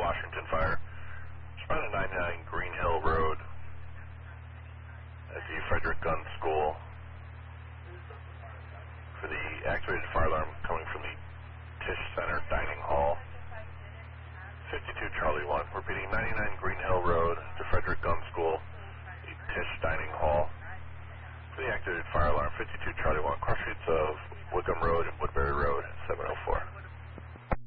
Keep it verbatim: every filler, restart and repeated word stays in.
Washington Fire. Responding to ninety-nine Green Hill Road at the Frederick Gun School for the activated fire alarm coming from the Tisch Center Dining Hall. fifty-two Charlie one. Repeating, ninety-nine Green Hill Road to Frederick Gun School, the Tisch Dining Hall for the activated fire alarm. fifty-two Charlie one. Cross streets of Wickham Road and Woodbury Road, seven oh four.